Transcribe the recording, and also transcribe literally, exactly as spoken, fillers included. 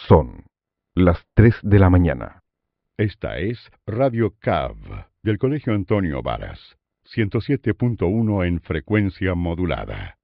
Son las tres de la mañana. Esta es Radio C A V del Colegio Antonio Varas, ciento siete punto uno en frecuencia modulada.